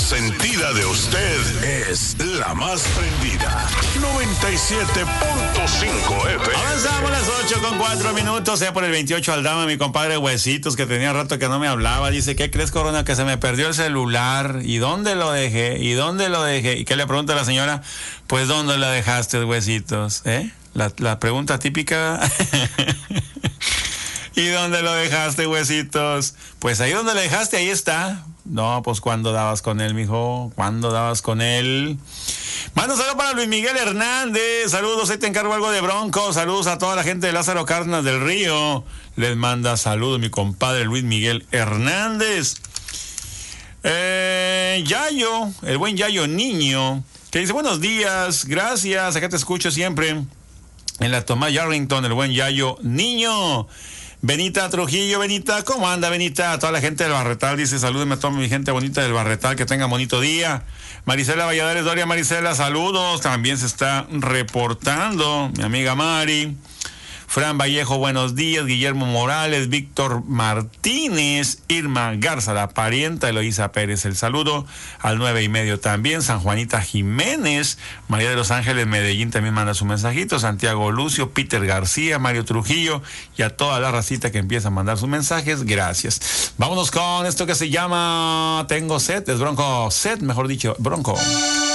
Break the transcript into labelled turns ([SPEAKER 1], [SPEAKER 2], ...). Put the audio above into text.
[SPEAKER 1] consentida de usted es la más prendida. 97.5 FM.
[SPEAKER 2] Avanzamos las 8:04, sea por el 28 Aldama, mi compadre Huesitos, que tenía rato que no me hablaba. Dice, ¿qué crees, Corona? Que se me perdió el celular. ¿Y dónde lo dejé? ¿Y dónde lo dejé? ¿Y qué le pregunta a la señora? Pues, ¿dónde lo dejaste, Huesitos? La pregunta típica. ¿Y dónde lo dejaste, Huesitos? Pues ahí donde lo dejaste, ahí está. No, pues ¿cuándo dabas con él, mijo? ¿Cuándo dabas con él? Mando saludos para Luis Miguel Hernández. Saludos, ahí te encargo algo de Bronco. Saludos a toda la gente de Lázaro Cárdenas del Río. Les manda saludos mi compadre Luis Miguel Hernández. Yayo, el buen Yayo Niño, que dice, buenos días, gracias, acá te escucho siempre. En la Tomás Yarrington, el buen Yayo Niño. Benita Trujillo, Benita, ¿cómo anda, Benita? A toda la gente del Barretal, dice, salúdenme a toda mi gente bonita del Barretal, que tenga bonito día. Marisela Valladares, Doria Marisela, saludos, también se está reportando mi amiga Mari. Fran Vallejo, buenos días. Guillermo Morales, Víctor Martínez, Irma Garza, la parienta, Eloísa Pérez, el saludo al 9:30 también. San Juanita Jiménez, María de los Ángeles, Medellín también manda su mensajito. Santiago Lucio, Peter García, Mario Trujillo y a toda la racita que empieza a mandar sus mensajes, gracias. Vámonos con esto que se llama Tengo Sed, es Bronco Sed, mejor dicho, Bronco.